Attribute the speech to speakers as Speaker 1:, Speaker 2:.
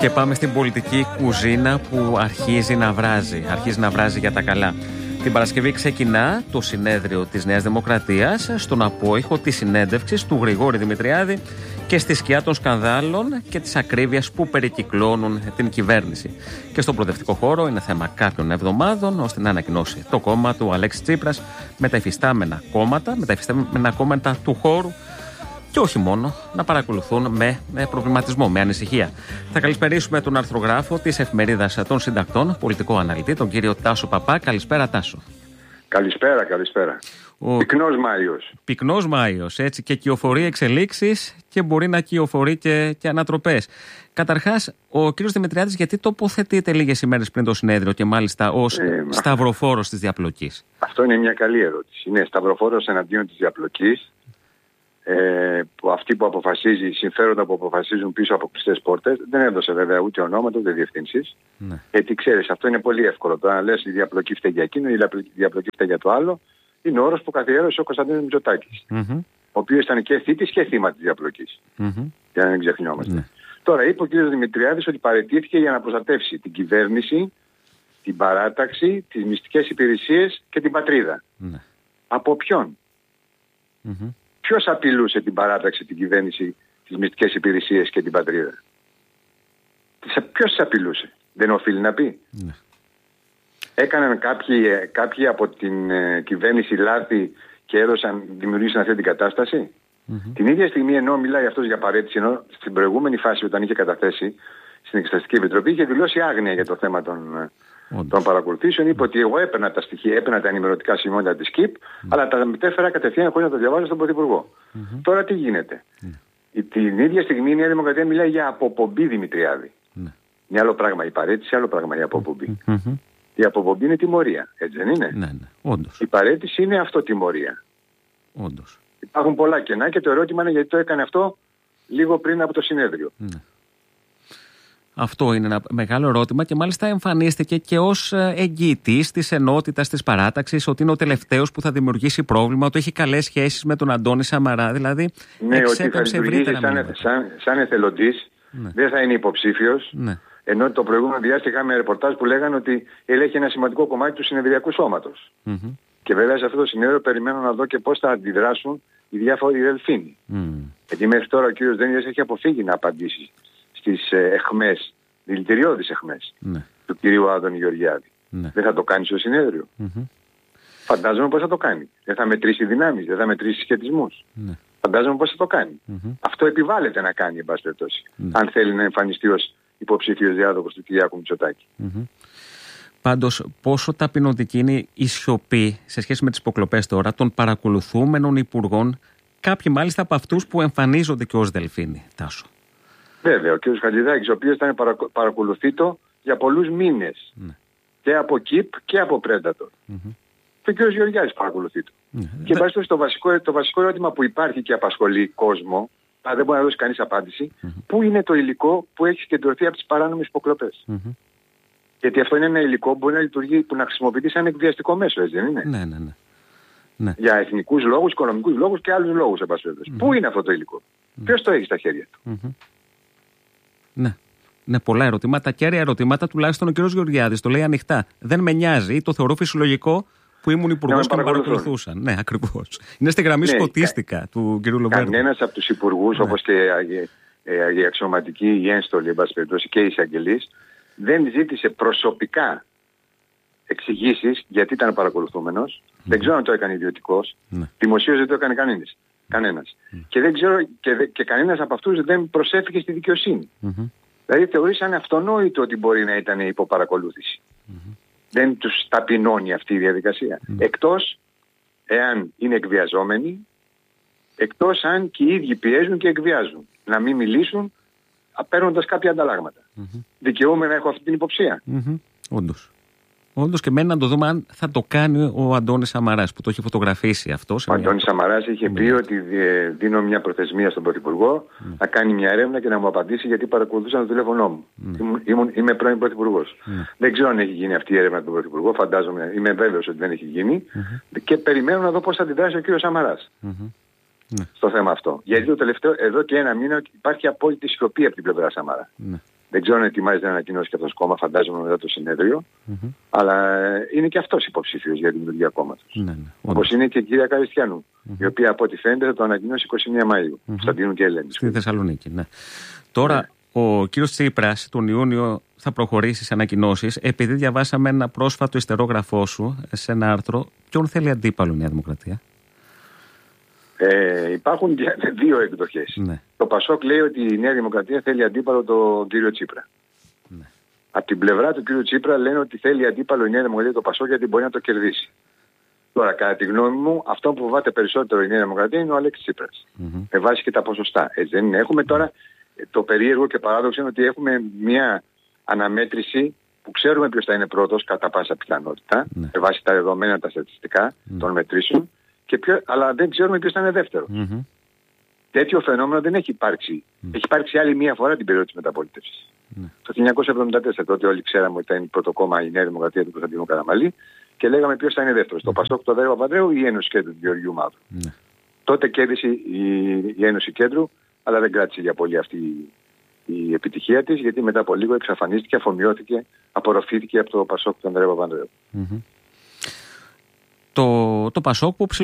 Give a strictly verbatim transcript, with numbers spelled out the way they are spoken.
Speaker 1: Και πάμε στην πολιτική κουζίνα που αρχίζει να βράζει, αρχίζει να βράζει για τα καλά. Την Παρασκευή ξεκινά το συνέδριο της Νέας Δημοκρατίας στον απόϊχο της συνέντευξης του Γρηγόρη Δημητριάδη και στη σκιά των σκανδάλων και της ακρίβειας που περικυκλώνουν την κυβέρνηση. Και στον προοδευτικό χώρο είναι θέμα κάποιων εβδομάδων ώστε να ανακοινώσει το κόμμα του Αλέξη Τσίπρας με τα υφιστάμενα κόμματα, με τα υφιστάμενα κόμματα του χώρου. Και όχι μόνο, να παρακολουθούν με, με προβληματισμό, με ανησυχία. Θα καλησπερίσουμε τον αρθρογράφο της Εφημερίδας των Συντακτών, πολιτικό αναλυτή, τον κύριο Τάσο Παπά. Καλησπέρα, Τάσο.
Speaker 2: Καλησπέρα, καλησπέρα. Ο... Πυκνός Μάιος.
Speaker 1: Πυκνός Μάιος, έτσι, και κυοφορεί εξελίξεις και μπορεί να κυοφορεί και, και ανατροπές. Καταρχάς, ο κύριος Δημητριάδης γιατί τοποθετείται λίγες ημέρες πριν το συνέδριο και μάλιστα ως ε, σταυροφόρος της διαπλοκής?
Speaker 2: Αυτό είναι μια καλή ερώτηση. Είναι σταυροφόρος εναντίον της διαπλοκής. Ε, που αυτοί που αποφασίζει, συμφέροντα που αποφασίζουν πίσω από κλειστές πόρτες. Δεν έδωσε βέβαια ούτε ονόματα ούτε διευθύνσεις. Ναι. Γιατί ξέρεις, αυτό είναι πολύ εύκολο. Τώρα να λες η διαπλοκή φταίει για εκείνο, η διαπλοκή φταίει για το άλλο. Είναι ο όρος που καθιέρωσε ο Κωνσταντίνος Μητσοτάκης. Mm-hmm. Ο οποίος ήταν και θήτης και θύμα της διαπλοκής. Mm-hmm. Για να μην ξεχνιόμαστε. Ναι. Τώρα είπε ο κ. Δημητριάδης ότι παραιτήθηκε για να προστατεύσει την κυβέρνηση, την παράταξη, τις μυστικές υπηρεσίες και την πατρίδα. Ναι. Από ποιον? Mm-hmm. Ποιος απειλούσε την παράταξη, την κυβέρνηση, τις μυστικές υπηρεσίες και την πατρίδα? Ποιος τις απειλούσε? Δεν οφείλει να πει. Ναι. Έκαναν κάποιοι, κάποιοι από την ε, κυβέρνηση λάθη και έδωσαν, δημιουργήσαν αυτή την κατάσταση. Mm-hmm. Την ίδια στιγμή ενώ μιλάει αυτός για παρέτηση, ενώ στην προηγούμενη φάση όταν είχε καταθέσει στην Εξεταστική Επιτροπή είχε δηλώσει άγνοια για το θέμα των, των παρακολουθήσεων. Είπε ότι εγώ έπαιρνα τα στοιχεία, έπαιρνα τα ενημερωτικά σημεία της ΚΙΠ, mm-hmm. αλλά τα μετέφερα κατευθείαν χωρίς να το διαβάζω στον Πρωθυπουργό. Mm-hmm. Τώρα τι γίνεται? Mm-hmm. Την ίδια στιγμή η Νέα Δημοκρατία μιλάει για αποπομπή Δημητριάδη. Mm-hmm. Μια άλλο πράγμα η παρέτηση, άλλο πράγμα η αποπομπή. Mm-hmm. Η αποπομπή είναι τιμωρία, έτσι δεν είναι?
Speaker 1: Ναι, ναι, όντως.
Speaker 2: Η παρέτηση είναι αυτοτιμωρία.
Speaker 1: Όντως.
Speaker 2: Υπάρχουν πολλά κενά και το ερώτημα είναι γιατί το έκανε αυτό λίγο πριν από το συνέδριο. Ναι.
Speaker 1: Αυτό είναι ένα μεγάλο ερώτημα και μάλιστα εμφανίστηκε και ως εγγυητής της ενότητας της παράταξης, ότι είναι ο τελευταίος που θα δημιουργήσει πρόβλημα, ότι έχει καλές σχέσεις με τον Αντώνη Σαμαρά. Δηλαδή,
Speaker 2: ναι, ότι θα λειτουργήσει σαν, σαν, σαν εθελοντής, ναι. Δεν θα είναι υποψήφιος. Ναι. Ενώ το προηγούμενο διάστημα είχαμε ρεπορτάζ που λέγανε ότι ελέγχει ένα σημαντικό κομμάτι του συνεδριακού σώματος. Mm-hmm. Και βέβαια σε αυτό το συνέδριο περιμένω να δω και πώς θα αντιδράσουν οι διάφοροι δελφίνοι. Mm. Γιατί μέχρι τώρα ο κύριος Δένδιας έχει αποφύγει να απαντήσει στις ε, εχμές, δηλητηριώδεις εχμές mm. του κυρίου Άδωνη Γεωργιάδη. Mm. Δεν θα το κάνει στο συνέδριο. Mm-hmm. Φαντάζομαι πώς θα το κάνει. Δεν θα μετρήσει δυνάμεις, δεν θα μετρήσει σχετισμούς. Mm. Φαντάζομαι πώς θα το κάνει. Mm-hmm. Αυτό επιβάλλεται να κάνει, εν πάση περιπτώσει, mm. αν θέλει να εμφανιστεί ως υποψήφιος διάδοχος του Κυριάκου Μητσοτάκη. Mm-hmm.
Speaker 1: Πάντως, πόσο ταπεινωτική είναι η σιωπή σε σχέση με τις υποκλοπές τώρα των παρακολουθούμενων υπουργών, κάποιοι μάλιστα από αυτούς που εμφανίζονται και ως δελφίνοι, Τάσο?
Speaker 2: Βέβαια, ο κ. Χατζηδάκης, ο οποίος ήταν παρακο... παρακολουθήτο για πολλούς μήνες. Ναι. Και από ΚΙΠ και από Πρέντατορ. Mm-hmm. Και ο κ. Γεωργιάδης παρακολουθήτο. Ναι. Και βάσει το βασικό, το βασικό ερώτημα που υπάρχει και απασχολεί κόσμο, αλλά δεν μπορεί να δώσει κανείς απάντηση, mm-hmm. πού είναι το υλικό που έχει συγκεντρωθεί από τις παράνομες υποκλοπές? Mm-hmm. Γιατί αυτό είναι ένα υλικό που μπορεί να λειτουργεί, που να χρησιμοποιηθεί σαν εκβιαστικό μέσο, έτσι δεν είναι?
Speaker 1: Ναι, ναι, ναι. ναι.
Speaker 2: Για εθνικούς λόγους, οικονομικούς λόγους και άλλους λόγους, εν πάση περιπτώσει. Mm-hmm. Πού είναι αυτό το υλικό? Mm-hmm. Ποιος το έχει στα χέρια του?
Speaker 1: Mm-hmm. Ναι. Ναι, πολλά ερωτήματα. Κέρια ερωτήματα, τουλάχιστον ο κ. Γεωργιάδης το λέει ανοιχτά. Δεν με νοιάζει, το θεωρώ φυσιολογικό που ήμουν υπουργός και με παρακολουθούσαν. Ναι, ακριβώς. Είναι στη γραμμή ναι, σκοτίστηκα κα... του κ. Λοβέρντο.
Speaker 2: Κανένας από τους υπουργούς, ναι. όπως και οι αξιωματικοί, οι ένστολοι, εν πάση περιπτώσει, και οι εισαγγελείς, δεν ζήτησε προσωπικά εξηγήσεις γιατί ήταν παρακολουθούμενος. Mm. Δεν ξέρω αν το έκανε ιδιωτικός. Mm. Δημοσίως δεν το έκανε κανένας. κανένας. Mm. Και, δεν ξέρω, και, και κανένας από αυτούς δεν προσέφηκε στη δικαιοσύνη. Mm-hmm. Δηλαδή θεωρήσαν αυτονόητο ότι μπορεί να ήταν υποπαρακολούθηση. Mm-hmm. Δεν τους ταπεινώνει αυτή η διαδικασία. Mm. Εκτός εάν είναι εκβιαζόμενοι, εκτός αν και οι ίδιοι πιέζουν και εκβιάζουν. Να μην μιλήσουν παίρνοντας κάποια ανταλλάγματα. Mm-hmm. Δικαιούμαι να έχω αυτή την υποψία.
Speaker 1: Mm-hmm. Όντως. Όντως και μένει να το δούμε αν θα το κάνει ο Αντώνης Σαμαράς που το έχει φωτογραφίσει αυτό.
Speaker 2: Ο Αντώνης Σαμαράς είχε πει mm. ότι δίνω μια προθεσμία στον Πρωθυπουργό mm. να κάνει μια έρευνα και να μου απαντήσει γιατί παρακολουθούσαν το τηλέφωνό μου. Mm. Ήμουν, ήμουν, είμαι πρώην Πρωθυπουργός. Mm. Δεν ξέρω αν έχει γίνει αυτή η έρευνα του Πρωθυπουργού. Φαντάζομαι, είμαι βέβαιος ότι δεν έχει γίνει. Mm-hmm. Και περιμένω να δω πώς θα αντιδράσει ο κύριος Σαμαράς. Mm-hmm. Mm. Στο θέμα αυτό. Γιατί το τελευταίο, εδώ και ένα μήνα υπάρχει απόλυτη σιωπή από την πλευρά Σαμαρά. Mm. Δεν ξέρω αν ετοιμάζεται να ανακοινώσει και αυτό το κόμμα, φαντάζομαι μετά το συνέδριο. Mm-hmm. Αλλά είναι και αυτός υποψήφιος για τη δημιουργία κόμματος. Mm-hmm. Όπως είναι και η κυρία Καριστιανού, mm-hmm. η οποία από ό,τι φαίνεται θα το ανακοινώσει είκοσι μία Μαΐου. Mm-hmm. Κωνσταντίνου και Ελένης.
Speaker 1: Στη Θεσσαλονίκη, ναι. Τώρα, yeah. ο κύριος Τσίπρας τον Ιούνιο θα προχωρήσει σε ανακοινώσεις. Επειδή διαβάσαμε ένα πρόσφατο ιστερόγραφό σου σε ένα άρθρο, ποιον θέλει αντίπαλο η Νέα Δημοκρατία?
Speaker 2: Ε, υπάρχουν δύο εκδοχές. Ναι. Το Πασόκ λέει ότι η Νέα Δημοκρατία θέλει αντίπαλο τον κύριο Τσίπρα. Ναι. Από την πλευρά του κύριου Τσίπρα λένε ότι θέλει αντίπαλο η Νέα Δημοκρατία το Πασόκ γιατί μπορεί να το κερδίσει. Τώρα, κατά τη γνώμη μου, αυτό που φοβάται περισσότερο η Νέα Δημοκρατία είναι ο Αλέξης Τσίπρας. Mm-hmm. Με βάση και τα ποσοστά. Έτσι δεν είναι. Έχουμε τώρα το περίεργο και παράδοξο είναι ότι έχουμε μια αναμέτρηση που ξέρουμε ποιος θα είναι πρώτος κατά πάσα πιθανότητα, mm-hmm. με βάση τα δεδομένα τα στατιστικά mm-hmm. των μετρήσεων. Και ποιο, αλλά δεν ξέρουμε ποιος θα είναι δεύτερος. Mm-hmm. Τέτοιο φαινόμενο δεν έχει υπάρξει. Mm-hmm. Έχει υπάρξει άλλη μία φορά την περίοδο της μεταπολίτευσης. Mm-hmm. Το χίλια εννιακόσια εβδομήντα τέσσερα, τότε όλοι ξέραμε ότι ήταν πρώτο κόμμα η Νέα Δημοκρατία του Κωνσταντίνου Καραμαλή και λέγαμε ποιος θα είναι δεύτερος. Mm-hmm. Το Πασόκ, το Δέρο Παπανδρέου ή η Ένωση Κέντρου του Γεωργιού Μαύρου. Mm-hmm. Τότε κέρδισε η, η Ένωση Κέντρου, αλλά δεν κράτησε για πολύ αυτή η, η επιτυχία της, γιατί μετά από λίγο εξαφανίστηκε, αφομοιώθηκε, απορροφήθηκε από το Πασόκ του Δέρο Παπανδρέου. Mm-hmm. Το, το Πασόκ που